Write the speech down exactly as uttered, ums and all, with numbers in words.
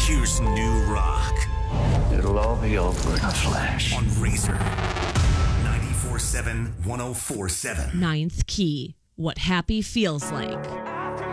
Here's New Rock. It'll all be over in a flash. On Razor. ninety-four seven, one oh four seven. Ninth Key. What happy feels like.